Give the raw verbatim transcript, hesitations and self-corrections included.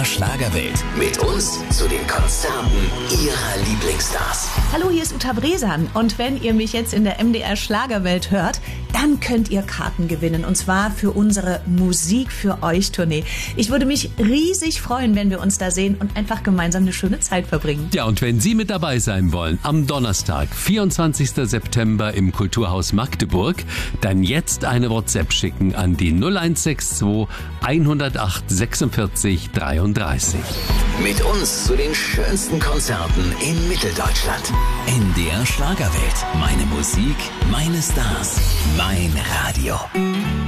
Schlagerwelt. Mit uns zu den Konzerten Ihrer Lieblingsstars. Hallo, hier ist Uta Bresan und wenn ihr mich jetzt in der M D R Schlagerwelt hört, dann könnt ihr Karten gewinnen und zwar für unsere Musik für euch Tournee. Ich würde mich riesig freuen, wenn wir uns da sehen und einfach gemeinsam eine schöne Zeit verbringen. Ja, und wenn Sie mit dabei sein wollen, am Donnerstag, vierundzwanzigsten September im Kulturhaus Magdeburg, dann jetzt eine WhatsApp schicken an die null eins sechs zwei, hundertacht, sechsundvierzig, dreiunddreißig. Mit uns zu den schönsten Konzerten in Mitteldeutschland. M D R Schlagerwelt. Meine Musik, meine Stars, mein Radio.